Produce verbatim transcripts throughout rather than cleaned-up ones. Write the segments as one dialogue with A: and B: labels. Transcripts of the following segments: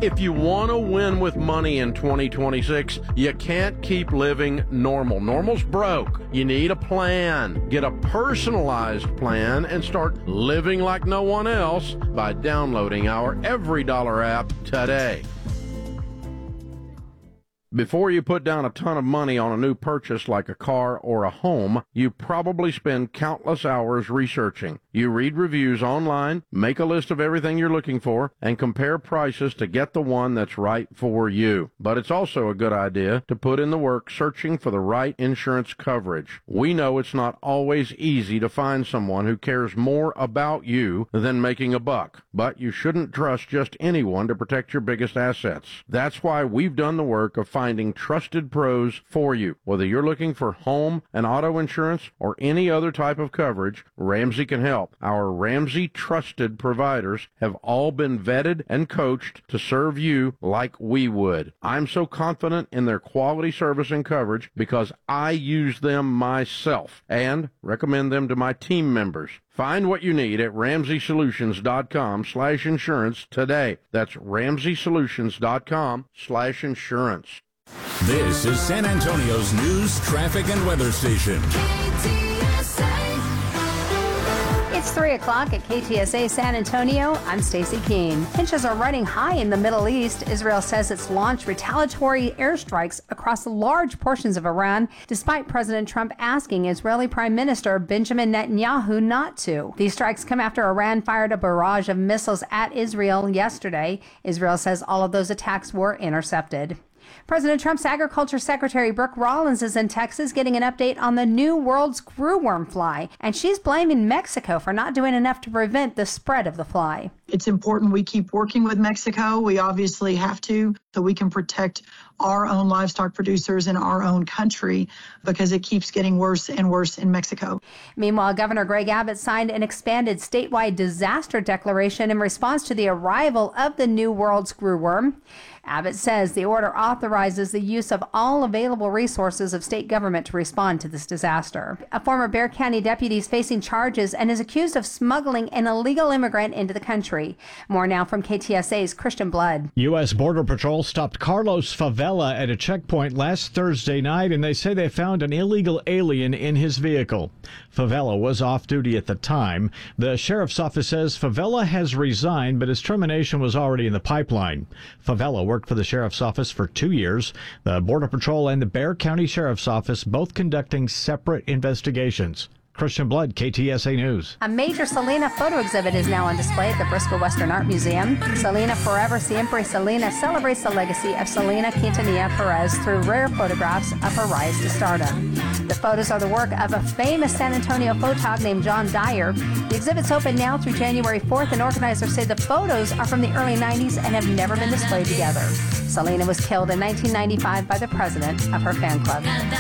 A: If you want to win with money in twenty twenty-six, you can't keep living normal. Normal's broke. You need a plan. Get a personalized plan and start living like no one else by downloading our Every Dollar app today. Before you put down a ton of money on a new purchase like a car or a home, you probably spend countless hours researching. You read reviews online, make a list of everything you're looking for, and compare prices to get the one that's right for you. But it's also a good idea to put in the work searching for the right insurance coverage. We know it's not always easy to find someone who cares more about you than making a buck, but you shouldn't trust just anyone to protect your biggest assets. That's why we've done the work of finding Finding trusted pros for you. Whether you're looking for home and auto insurance or any other type of coverage, Ramsey can help. Our Ramsey trusted providers have all been vetted and coached to serve you like we would. I'm so confident in their quality service and coverage because I use them myself and recommend them to my team members. Find what you need at ramsey solutions dot com slash insurance today. That's ramsey solutions dot com slash insurance.
B: This is San Antonio's news, traffic, and weather station.
C: It's three o'clock at K T S A San Antonio. I'm Stacey Keene. Tensions are running high in the Middle East. Israel says it's launched retaliatory airstrikes across large portions of Iran, despite President Trump asking Israeli Prime Minister Benjamin Netanyahu not to. These strikes come after Iran fired a barrage of missiles at Israel yesterday. Israel says all of those attacks were intercepted. President Trump's Agriculture Secretary Brooke Rollins is in Texas getting an update on the New World screwworm fly, and she's blaming Mexico for not doing enough to prevent the spread of the fly.
D: It's important we keep working with Mexico. We obviously have to, so we can protect our own livestock producers in our own country because it keeps getting worse and worse in Mexico.
C: Meanwhile, Governor Greg Abbott signed an expanded statewide disaster declaration in response to the arrival of the New World screwworm. Abbott says the order authorizes the use of all available resources of state government to respond to this disaster. A former Bexar County deputy is facing charges and is accused of smuggling an illegal immigrant into the country. More now from K T S A's Christian Blood.
E: U S. Border Patrol stopped Carlos Favela at a checkpoint last Thursday night, and they say they found an illegal alien in his vehicle. Favela was off duty at the time. The sheriff's office says Favela has resigned, but his termination was already in the pipeline. Favela worked for the sheriff's office for two years. The Border Patrol and the Bexar County Sheriff's Office both conducting separate investigations. Christian Blood, K T S A News.
C: A major Selena photo exhibit is now on display at the Bristol Western Art Museum. Selena Forever Siempre Selena celebrates the legacy of Selena Quintanilla Perez through rare photographs of her rise to stardom. The photos are the work of a famous San Antonio photog named John Dyer. The exhibit's open now through January fourth, and organizers say the photos are from the early nineties and have never been displayed together. Selena was killed in nineteen ninety-five by the president of her fan club.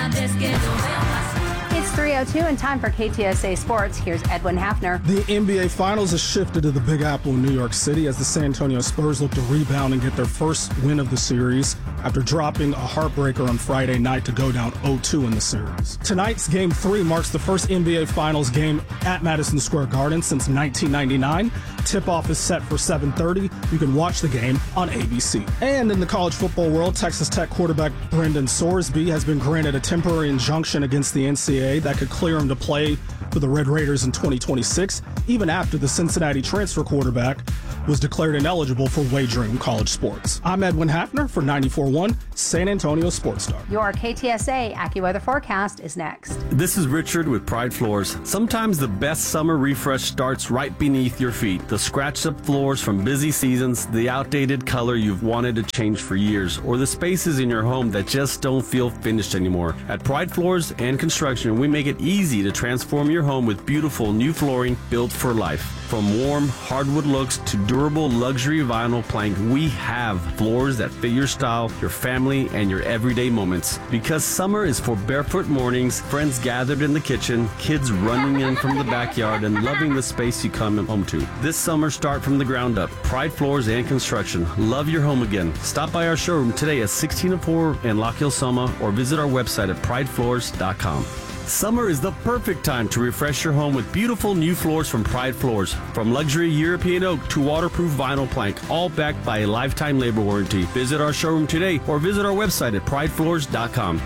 C: It's three oh two and time for K T S A Sports. Here's Edwin Hafner.
F: The N B A Finals has shifted to the Big Apple in New York City as the San Antonio Spurs look to rebound and get their first win of the series after dropping a heartbreaker on Friday night to go down oh two in the series. Tonight's Game three marks the first N B A Finals game at Madison Square Garden since nineteen ninety-nine. Tip-off is set for seven thirty. You can watch the game on A B C. And in the college football world, Texas Tech quarterback Brendan Sorsby has been granted a temporary injunction against the N C double A that could clear him to play for the Red Raiders in twenty twenty-six, even after the Cincinnati transfer quarterback was declared ineligible for wagering in college sports. I'm Edwin Hafner for ninety-four point one San Antonio Sports Star.
C: Your K T S A AccuWeather forecast is next.
G: This is Richard with Pride Floors. Sometimes the best summer refresh starts right beneath your feet. The scratched up floors from busy seasons, the outdated color you've wanted to change for years, or the spaces in your home that just don't feel finished anymore. At Pride Floors and Construction, we make it easy to transform your home with beautiful new flooring built for life. From warm hardwood looks to durable luxury vinyl plank, we have floors that fit your style, your family, and your everyday moments. Because summer is for barefoot mornings, friends gathered in the kitchen, kids running in from the backyard, and loving the space you come home to. This summer, start from the ground up. Pride Floors and Construction. Love your home again. Stop by our showroom today at sixteen oh four in Lock Hill, Soma, or visit our website at pride floors dot com. Summer is the perfect time to refresh your home with beautiful new floors from Pride Floors. From luxury European oak to waterproof vinyl plank, all backed by a lifetime labor warranty. Visit our showroom today or visit our website at pride floors dot com.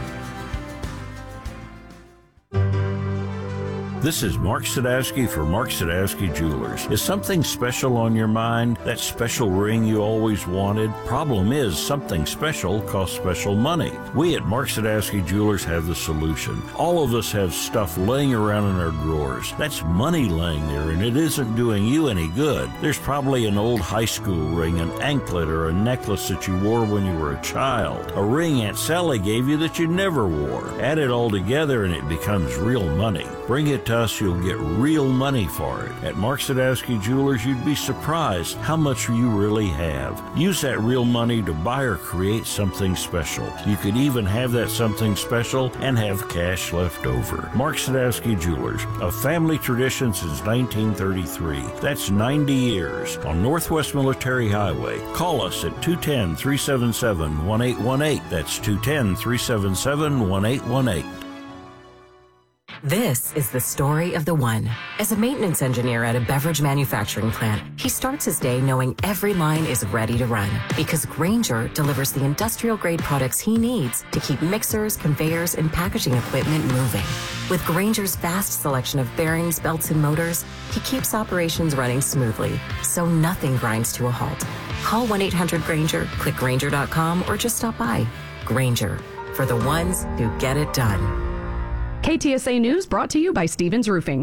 H: This is Mark Sadowski for Mark Sadowski Jewelers. Is something special on your mind? That special ring you always wanted? Problem is, something special costs special money. We at Mark Sadowski Jewelers have the solution. All of us have stuff laying around in our drawers. That's money laying there, and it isn't doing you any good. There's probably an old high school ring, an anklet, or a necklace that you wore when you were a child. A ring Aunt Sally gave you that you never wore. Add it all together and it becomes real money. Bring it to us, you'll get real money for it. At Mark Sadowski Jewelers, you'd be surprised how much you really have. Use that real money to buy or create something special. You could even have that something special and have cash left over. Mark Sadowski Jewelers, a family tradition since nineteen thirty-three. That's ninety years on Northwest Military Highway. Call us at two one zero, three seven seven, one eight one eight. That's two one zero, three seven seven, one eight one eight.
I: This is the story of the one. As a maintenance engineer at a beverage manufacturing plant, he starts his day knowing every line is ready to run because Grainger delivers the industrial-grade products he needs to keep mixers, conveyors, and packaging equipment moving. With Grainger's vast selection of bearings, belts, and motors, he keeps operations running smoothly, so nothing grinds to a halt. Call one eight hundred Grainger, click Grainger dot com, or just stop by. Grainger, for the ones who get it done.
J: K T S A News brought to you by Stevens Roofing.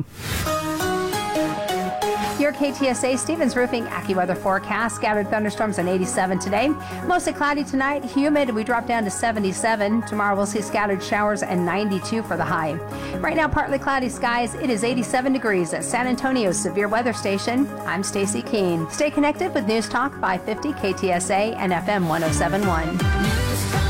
C: Your K T S A Stevens Roofing AccuWeather forecast. Scattered thunderstorms on eighty-seven today. Mostly cloudy tonight. Humid. We drop down to seventy-seven. Tomorrow we'll see scattered showers and ninety-two for the high. Right now, partly cloudy skies. It is eighty-seven degrees at San Antonio's Severe Weather Station. I'm Stacy Keene. Stay connected with News Talk five fifty K T S A and F M one oh seven point one.